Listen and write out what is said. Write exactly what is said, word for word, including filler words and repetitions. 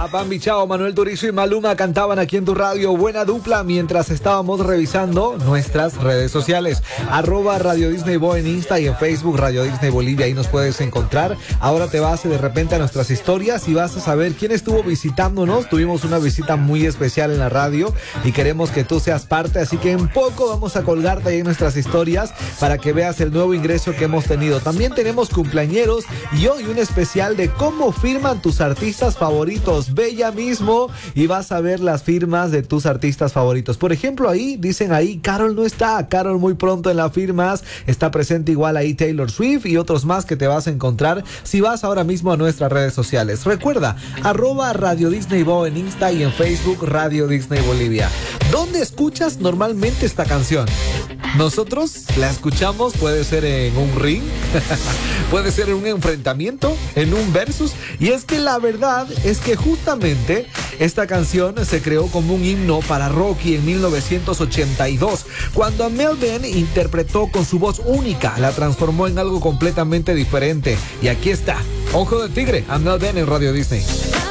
A Bambi Chao, Manuel Turizo y Maluma cantaban aquí en tu radio. Buena dupla mientras estábamos revisando nuestras redes sociales. Arroba Radio Disney Bo en Insta y en Facebook Radio Disney Bolivia. Ahí nos puedes encontrar. Ahora te vas de repente a nuestras historias y vas a saber quién estuvo visitándonos. Tuvimos una visita muy especial en la radio y queremos que tú seas parte. Así que en poco vamos a colgarte ahí en nuestras historias para que veas el nuevo ingreso que hemos tenido. También tenemos cumpleañeros y hoy un especial de cómo firman tus artistas favoritos. Ve ya mismo y vas a ver las firmas de tus artistas favoritos. Por ejemplo, ahí dicen ahí, Carol no está. Carol muy pronto en las firmas. Está presente igual ahí Taylor Swift y otros más que te vas a encontrar si vas ahora mismo a nuestras redes sociales. Recuerda, arroba Radio Disney Bo en Insta y en Facebook Radio Disney Bolivia. ¿Dónde escuchas normalmente esta canción? Nosotros la escuchamos, puede ser en un ring, puede ser en un enfrentamiento, en un versus. Y es que la verdad es que justamente esta canción se creó como un himno para Rocky en mil novecientos ochenta y dos, cuando Amel Ben interpretó con su voz única, la transformó en algo completamente diferente. Y aquí está, Ojo de Tigre, Amel Ben en Radio Disney.